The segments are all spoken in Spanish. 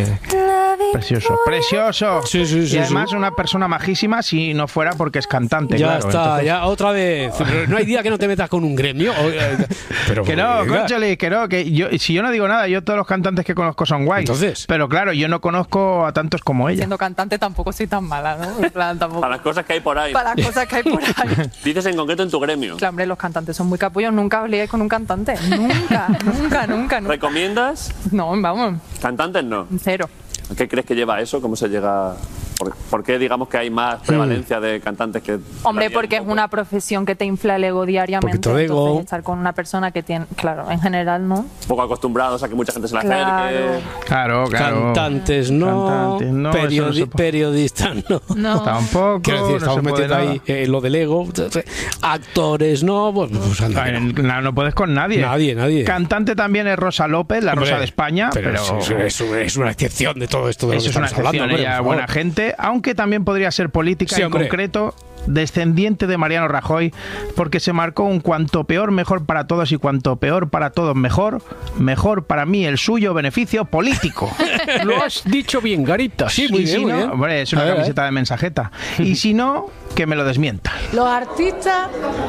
Precioso, precioso. Sí, y además una persona majísima si no fuera porque es cantante. Ya claro, está, entonces... ya otra vez. No hay día que no te metas con un gremio. Pero que no, cónchale, que no, que yo, si yo no digo nada, yo todos los cantantes que conozco son guays. Entonces, pero claro, yo no conozco a tantos como ella. Siendo cantante tampoco soy tan mala, ¿no? En plan, tampoco. Para las cosas que hay por ahí. Para las cosas que hay por ahí. Dices en concreto en tu gremio. Claro, hombre, los cantantes son muy capullos. Nunca os liáis con un cantante. Nunca. ¿Recomiendas? No, vamos. ¿Cantantes no? Cero. ¿Qué crees que lleva eso? ¿Cómo se llega...? ¿Por qué digamos que hay más prevalencia de cantantes que...? Hombre, porque es una profesión que te infla el ego diariamente. Poquito de ego. Entonces, estar con una persona que tiene... Claro, en general, ¿no? Poco acostumbrados a que mucha gente se la acerque. Claro. Cantantes no, periodistas no. Tampoco. Quiero decir, estamos metiendo ahí lo del ego. Actores no, pues anda, no puedes con nadie. Nadie. Cantante también es Rosa López, la Rosa de España, pero es una excepción de todo esto de lo que estamos hablando. Ella es buena gente, aunque también podría ser política, sí, en concreto descendiente de Mariano Rajoy, porque se marcó un cuanto peor mejor para todos y cuanto peor para todos mejor para mí el suyo beneficio político. Lo has dicho bien, Garita. Sí, muy bien, muy bien. Hombre, es una camiseta de mensajeta. Y si no, que me lo desmienta. Los artistas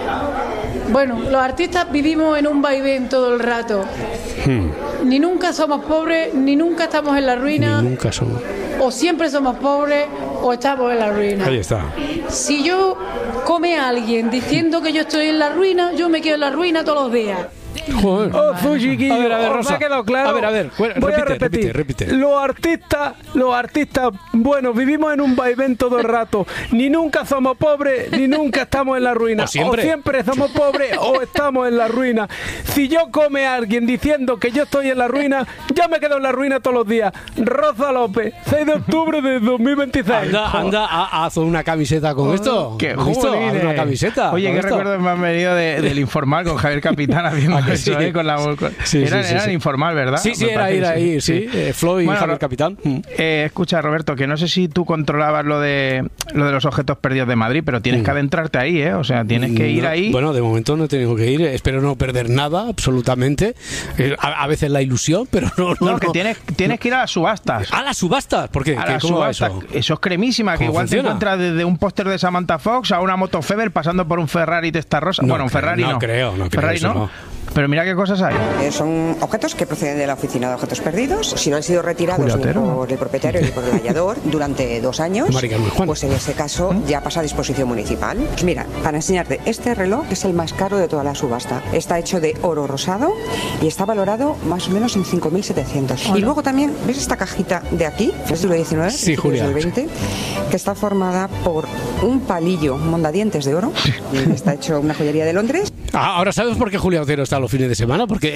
vivimos en un vaivén todo el rato. Ni nunca somos pobres, ni nunca estamos en la ruina. Ni nunca somos. O siempre somos pobres o estamos en la ruina. Ahí está. Si yo come a alguien diciendo que yo estoy en la ruina, yo me quedo en la ruina todos los días. Joder. A ver, Rosa. Me ha quedado claro. A ver, voy a repetir. Los artistas, bueno, vivimos en un vaivén todo el rato. Ni nunca somos pobres, ni nunca estamos en la ruina. O siempre somos pobres o estamos en la ruina. Si yo come a alguien diciendo que yo estoy en la ruina, yo me quedo en la ruina todos los días. Rosa López, 6 de octubre de 2026. Anda, haz una camiseta con esto. ¿Qué? Haz una camiseta. Oye, qué recuerdos me han venido del Informal con Javier Capitán haciendo eso, sí. Con la... Era informal, ¿verdad? Sí, era ahí, sí. Floyd y Javier Capitán. Escucha, Roberto, que no sé si tú controlabas lo de los objetos perdidos de Madrid, pero tienes que adentrarte ahí, ¿eh? O sea, tienes que ir ahí. Bueno, de momento no he tenido que ir. Espero no perder nada, absolutamente. A veces la ilusión, pero no. Que tienes que ir a las subastas. ¿A las subastas? ¿Por qué? ¿Cómo va eso? Eso es cremísima, que igual funciona? te encuentras desde un póster de Samantha Fox a una moto Feber pasando por un Ferrari Testarossa. Bueno, un Ferrari no. No creo. Ferrari no. Pero mira qué cosas hay. Son objetos que proceden de la Oficina de Objetos Perdidos. Si no han sido retirados ni por el propietario ni por el hallador durante 2 años, pues en ese caso ya pasa a disposición municipal. Pues mira, para enseñarte, este reloj es el más caro de toda la subasta. Está hecho de oro rosado y está valorado más o menos en 5.700. Y luego también, ¿ves esta cajita de aquí? Es del siglo XIX, sí, Julia. del XX, que está formada por un palillo, un mondadientes de oro. Está hecho una joyería de Londres. Ahora sabes por qué Julia Otero está los fines de semana, porque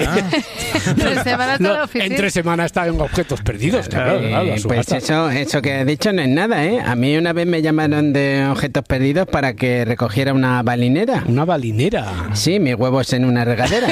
entre semana está en objetos perdidos. Claro, pues eso que he dicho no es nada, ¿eh? A mí una vez me llamaron de objetos perdidos para que recogiera una balinera. ¿Una balinera? Sí, mis huevos en una regadera.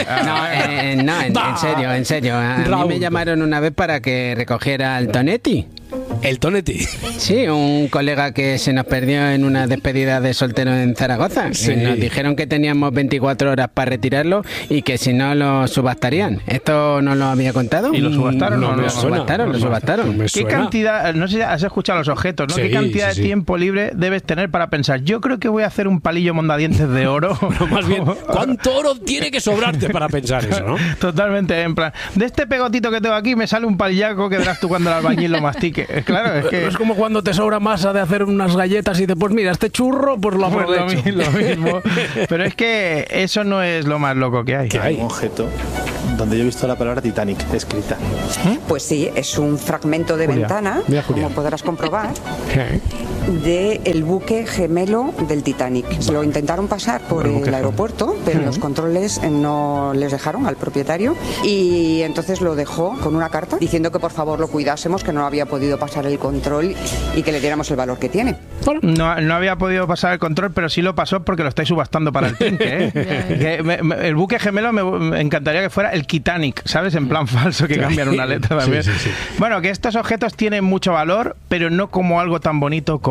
En serio. A mí me llamaron una vez para que recogiera el Tonetti. ¿El Tonetti? Sí, un colega que se nos perdió en una despedida de soltero en Zaragoza. Sí. Nos dijeron que teníamos 24 horas para retirarlo y que si no lo subastarían. ¿Esto no lo había contado? ¿Y lo subastaron? Lo subastaron. ¿Qué cantidad, no sé si has escuchado los objetos, ¿no? Sí, ¿Qué cantidad de tiempo libre debes tener para pensar? Yo creo que voy a hacer un palillo mondadientes de oro. Pero más bien, ¿cuánto oro tiene que sobrarte para pensar eso, no? Totalmente, en plan, de este pegotito que tengo aquí me sale un palillaco que verás tú cuando el albañil lo mastique. Claro, es que... Es como cuando te sobra masa de hacer unas galletas y después, mira, este churro, pues lo aprovecho. Lo mismo. Pero es que eso no es lo más loco que hay. Hay un objeto donde yo he visto la palabra Titanic escrita. Pues sí, es un fragmento de ventana, como podrás comprobar, del buque gemelo del Titanic. Se lo intentaron pasar por el aeropuerto, pero los controles no les dejaron al propietario y entonces lo dejó con una carta diciendo que por favor lo cuidásemos, que no había podido pasar el control y que le diéramos el valor que tiene. No había podido pasar el control, pero sí lo pasó porque lo estáis subastando para el trinque, ¿eh? El buque gemelo me encantaría que fuera el Titanic, ¿sabes? En plan falso, que cambian una letra también. Sí. Bueno, que estos objetos tienen mucho valor, pero no como algo tan bonito como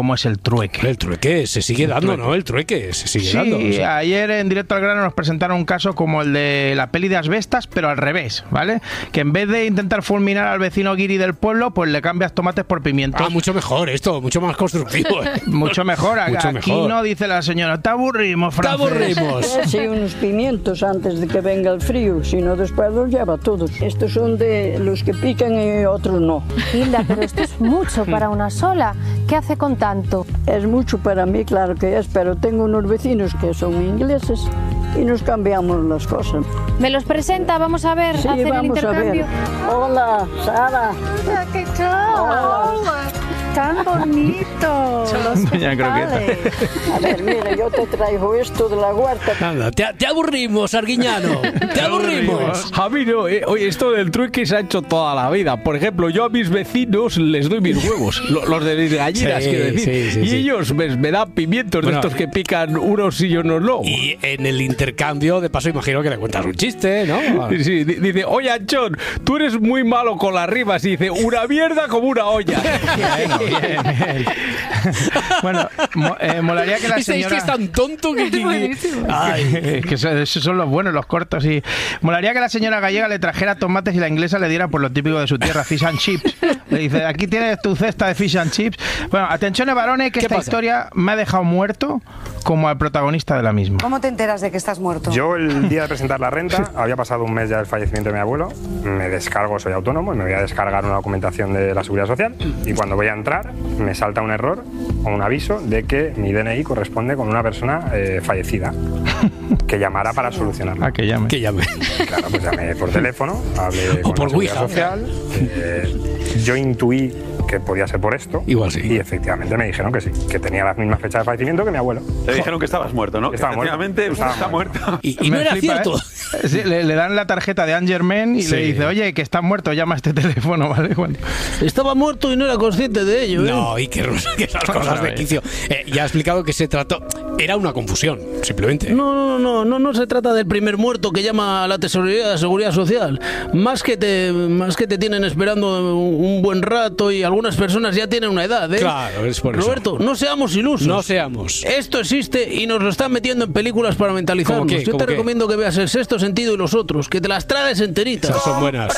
como es el trueque. El trueque se sigue dando, ¿no? El trueque se sigue dando. Sí, ayer en Directo al Grano nos presentaron un caso como el de la peli de Asbestas, pero al revés, ¿vale? Que en vez de intentar fulminar al vecino guiri del pueblo, pues le cambias tomates por pimientos. Mucho mejor esto, mucho más constructivo. Mucho mejor. Mucho Aquí mejor. No dice la señora, te aburrimos, francés. Te aburrimos. Sí, unos pimientos antes de que venga el frío, si no después los lleva todos. Estos son de los que pican y otros no. Hilda, pero esto es mucho para una sola. ¿Qué hace con tanto? Es mucho para mí, claro que es, pero tengo unos vecinos que son ingleses y nos cambiamos las cosas. ¿Me los presenta? Vamos a ver, sí, hacer vamos el intercambio. A ver. Hola, Sara. ¿Qué tal? Tan bonito. Doña Croqueta. A ver, mira, yo te traigo esto de la huerta. Nada, te aburrimos, Arguiñano. Te aburrimos. A mí no, oye, esto del trueque se ha hecho toda la vida. Por ejemplo, yo a mis vecinos les doy mis huevos, los de mis gallinas, sí, quiero decir. Sí, y ellos me dan pimientos de estos que pican unos y unos no. Y en el intercambio, de paso, imagino que le cuentas un chiste, ¿no? Sí, dice, oye, Anchón, tú eres muy malo con las rimas. Y dice, una mierda como una olla. Bien. Bueno, molaría que la señora... Es que es tan tonto que... Ay, que esos son los buenos, los cortos. Y molaría que la señora gallega le trajera tomates y la inglesa le diera por lo típico de su tierra, fish and chips. Le dice, aquí tienes tu cesta de fish and chips. Bueno, atención, varones, que esta historia me ha dejado muerto como al protagonista de la misma. ¿Cómo te enteras de que estás muerto? Yo el día de presentar la renta, había pasado un mes ya del fallecimiento de mi abuelo, me descargo, soy autónomo, y me voy a descargar una documentación de la Seguridad Social y cuando voy a entrar me salta un error o un aviso de que mi DNI corresponde con una persona fallecida, que llamara para solucionarlo. Que llame. Claro, pues llamé por teléfono, hablé con la Seguridad Social, yo intuí que podía ser por esto. Igual sí. Y efectivamente me dijeron que sí, que tenía las mismas fechas de fallecimiento que mi abuelo. Te dijeron que estabas muerto, ¿no? Estaba muerto. Efectivamente, usted está muerto. Y no era cierto. Sí, le dan la tarjeta de Angerman y le dice, oye, que estás muerto, llama a este teléfono, ¿vale? Bueno. Estaba muerto y no era consciente de ello, ¿eh? No, y que esas cosas de quicio. Ya ha explicado que se trató... Era una confusión, simplemente. No se trata del primer muerto que llama a la Tesorería de Seguridad Social. Más que te tienen esperando un buen rato y algunas personas ya tienen una edad, ¿eh? Claro, es por eso. Roberto, no seamos ilusos. No seamos. Esto existe y nos lo están metiendo en películas para mentalizarnos. Yo te recomiendo que veas El Sexto Sentido y los otros, que te las traes enteritas. Esas son buenas.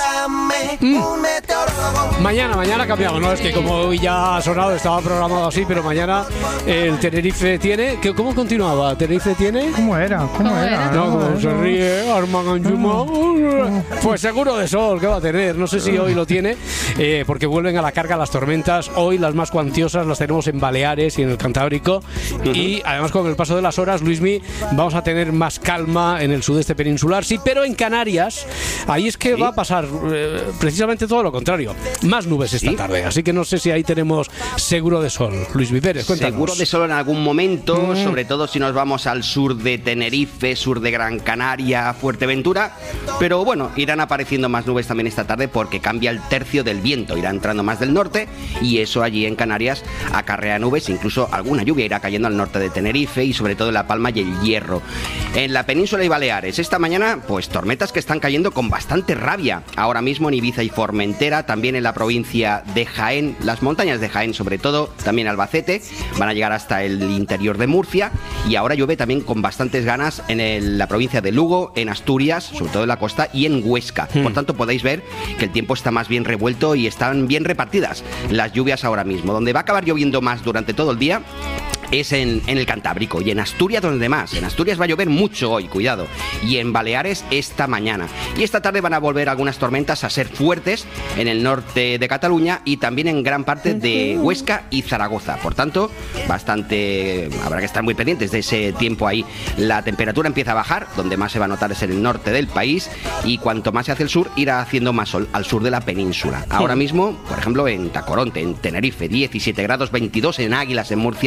Mañana cambiamos, ¿no? Es que como hoy ya ha sonado, estaba programado así, pero mañana el Tenerife tiene... ¿Cómo continuaba? ¿Tenerife tiene? ¿Cómo era? No, como se ríe Armand Anjuma. Pues seguro de sol que va a tener. No sé si hoy lo tiene, porque vuelven a la carga las tormentas. Hoy las más cuantiosas las tenemos en Baleares y en el Cantábrico. Y además con el paso de las horas, Luismi, vamos a tener más calma en el sudeste peninsular. Sí, pero en Canarias, ahí es que va a pasar precisamente todo lo contrario. Más nubes esta tarde. Así que no sé si ahí tenemos seguro de sol. Luismi Pérez, cuéntanos. Seguro de sol en algún momento, sobre todo si nos vamos al sur de Tenerife, sur de Gran Canaria, Fuerteventura. Pero bueno, irán apareciendo más nubes también esta tarde porque cambia el tercio del viento. Irá entrando más del norte y eso allí en Canarias acarrea nubes. Incluso alguna lluvia irá cayendo al norte de Tenerife y sobre todo en La Palma y el Hierro. En la península y Baleares, esta mañana, pues tormentas que están cayendo con bastante rabia. Ahora mismo en Ibiza y Formentera, también en la provincia de Jaén, las montañas de Jaén sobre todo, también Albacete, van a llegar hasta el interior de Murcia y ahora llueve también con bastantes ganas en la provincia de Lugo, en Asturias, sobre todo en la costa y en Huesca. Por tanto, podéis ver que el tiempo está más bien revuelto y están bien repartidas las lluvias ahora mismo. Donde va a acabar lloviendo más durante todo el día es en el Cantábrico y en Asturias donde más. En Asturias va a llover mucho hoy, cuidado, y en Baleares esta mañana. Y esta tarde van a volver algunas tormentas a ser fuertes en el norte de Cataluña y también en gran parte de Huesca y Zaragoza. Por tanto, habrá que estar muy pendientes de ese tiempo ahí. La temperatura empieza a bajar, donde más se va a notar es en el norte del país y cuanto más se hace el sur, irá haciendo más sol al sur de la península. Ahora mismo, por ejemplo, en Tacoronte, en Tenerife, 17 grados, 22 en Águilas, en Murcia,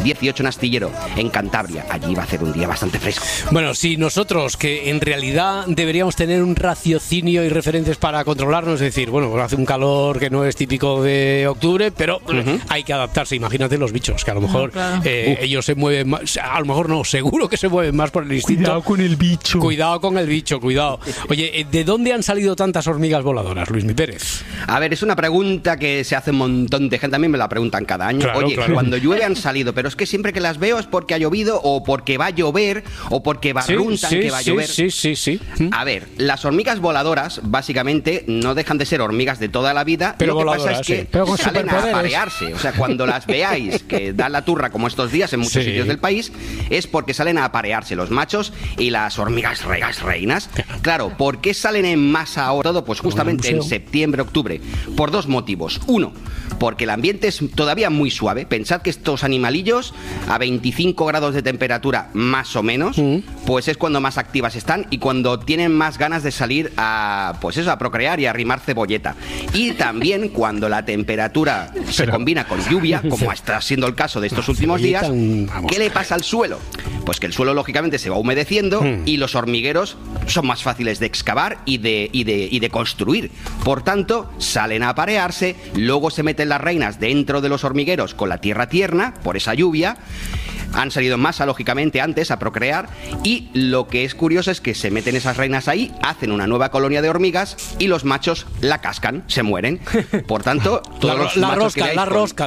18 en Astillero, en Cantabria. Allí va a hacer un día bastante fresco. Bueno, si nosotros, que en realidad deberíamos tener un raciocinio y referentes para controlarnos, es decir, bueno, pues hace un calor que no es típico de octubre, pero hay que adaptarse. Imagínate los bichos, que a lo mejor ellos se mueven más, a lo mejor no, seguro que se mueven más por el instinto. Cuidado con el bicho. Cuidado con el bicho, cuidado. Oye, ¿de dónde han salido tantas hormigas voladoras, Luismi Pérez? A ver, es una pregunta que se hace un montón de gente, también me la preguntan cada año. Claro, Oye, cuando llueve han salido, pero es que siempre que las veo es porque ha llovido o porque va a llover o porque barruntan que va a llover. Sí. A ver, las hormigas voladoras básicamente no dejan de ser hormigas de toda la vida, pero lo que pasa es que salen a aparearse. O sea, cuando las veáis que dan la turra como estos días en muchos sitios del país, es porque salen a aparearse los machos y las hormigas reinas. Claro, ¿por qué salen en masa ahora todo? Pues justamente en septiembre, octubre, por dos motivos. Uno, porque el ambiente es todavía muy suave. Pensad que estos animalillos a 25 grados de temperatura más o menos, pues es cuando más activas están y cuando tienen más ganas de salir a, pues eso, a procrear y a arrimar cebolleta. Y también cuando la temperatura se combina con lluvia, como está siendo el caso de estos últimos días, ¿qué le pasa al suelo? Pues que el suelo lógicamente se va humedeciendo y los hormigueros son más fáciles de excavar y de construir. Por tanto, salen a aparearse, luego se meten las reinas dentro de los hormigueros con la tierra tierna, por esa lluvia. Han salido en masa, lógicamente, antes a procrear, y lo que es curioso es que se meten esas reinas ahí, hacen una nueva colonia de hormigas y los machos la cascan, se mueren. Por tanto, todos los machos la rosca.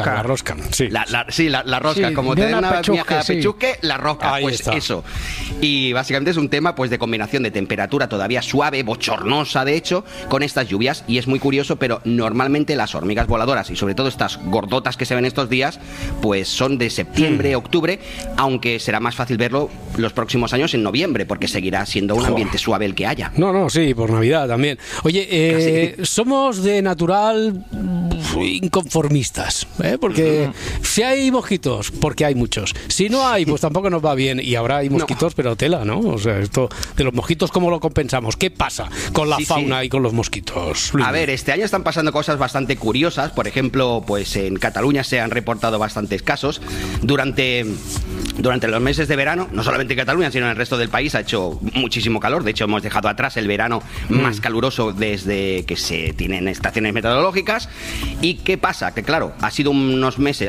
Sí, la rosca. Como te den una miaja de pechusque, la rosca. Ahí pues está. Eso. Y básicamente es un tema pues de combinación de temperatura todavía suave, bochornosa de hecho, con estas lluvias, y es muy curioso, pero normalmente las hormigas voladoras y sobre todo estas gordotas que se ven estos días, pues son de septiembre, octubre, aunque será más fácil verlo los próximos años en noviembre, porque seguirá siendo un ambiente suave el que haya. No, sí, por Navidad también. Oye, somos de natural inconformistas, porque si hay mosquitos, porque hay muchos. Si no hay, pues tampoco nos va bien, y ahora hay mosquitos, pero tela, ¿no? O sea, esto de los mosquitos, ¿cómo lo compensamos? ¿Qué pasa con la fauna y con los mosquitos? A ver, este año están pasando cosas bastante curiosas. Por ejemplo, pues en Cataluña se han reportado bastantes casos. Durante los meses de verano, no solamente en Cataluña, sino en el resto del país, ha hecho muchísimo calor. De hecho, hemos dejado atrás el verano más caluroso desde que se tienen estaciones meteorológicas. ¿Y qué pasa? Que claro, han sido unos meses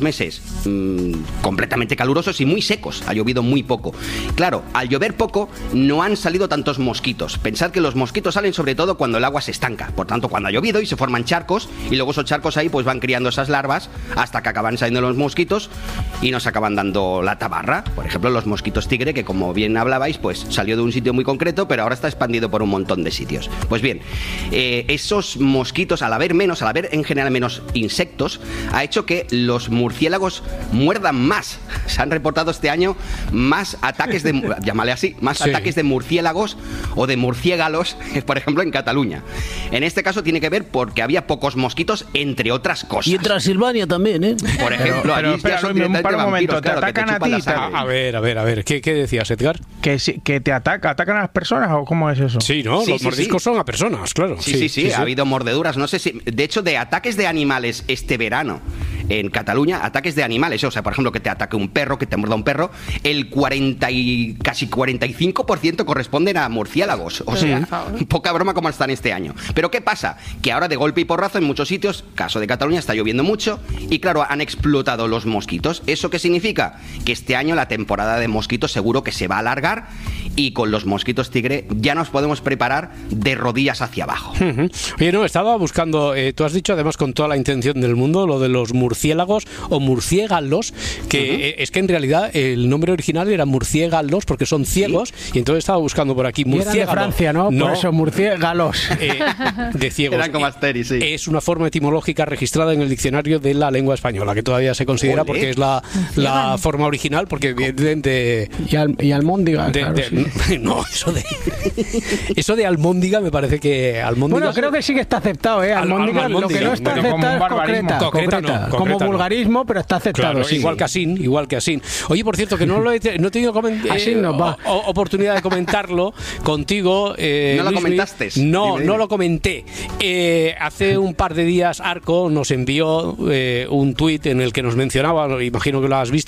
completamente calurosos y muy secos. Ha llovido muy poco. Claro, al llover poco, no han salido tantos mosquitos. Pensad que los mosquitos salen sobre todo cuando el agua se estanca. Por tanto, cuando ha llovido y se forman charcos, y luego esos charcos ahí pues van criando esas larvas hasta que acaban saliendo los mosquitos y nos acaban dando la tabarra. Por ejemplo, los mosquitos tigre, que como bien hablabais, pues salió de un sitio muy concreto, pero ahora está expandido por un montón de sitios. Pues bien, esos mosquitos, al haber en general menos insectos, ha hecho que los murciélagos muerdan más. Se han reportado este año más ataques de, llámale así, ataques de murciélagos o de murciélagos, por ejemplo, en Cataluña. En este caso tiene que ver porque había pocos mosquitos, entre otras cosas. Y en Transilvania también, ¿eh? Por ejemplo, allí ya son directamente vampiros, ¿te atacan a ti? A ver, ¿qué decías, Edgar? ¿Que te atacan a las personas o cómo es eso? Sí, ¿no? Los mordiscos son a personas, claro. Sí, ha habido mordeduras, no sé si... De hecho, de ataques de animales este verano en Cataluña, ataques de animales, o sea, por ejemplo, que te ataque un perro, que te muerda un perro, el 40 y casi 45% corresponden a murciélagos. O sea, poca broma como están este año. Pero ¿qué pasa? Que ahora de golpe y porrazo en muchos sitios, caso de Cataluña, está lloviendo mucho y claro, han explotado los mosquitos. ¿Eso qué significa? Que este año la temporada de mosquitos seguro que se va a alargar y con los mosquitos tigre ya nos podemos preparar de rodillas hacia abajo. Oye, no, estaba buscando, tú has dicho además con toda la intención del mundo lo de los murciélagos o murciélagos, que es que en realidad el nombre original era murciélagos porque son ciegos, y entonces estaba buscando por aquí murciélagos. Era de Francia, ¿no? Por eso murciélagos. De ciegos. Eran como Asterix, sí. Es una forma etimológica registrada en el diccionario de la lengua española, que todavía se considera porque es la forma original, porque vienen de... Y almóndiga, No, eso de almóndiga me parece que... Bueno, creo que sí que está aceptado, ¿eh? Almóndiga, lo que no está aceptado es concreta. Como vulgarismo, pero está aceptado. Claro, sí. igual que Asín. Oye, por cierto, que no he tenido oportunidad de comentarlo contigo. ¿No lo comentaste? No lo comenté. Hace un par de días Arco nos envió un tuit en el que nos mencionaba, imagino que lo has visto,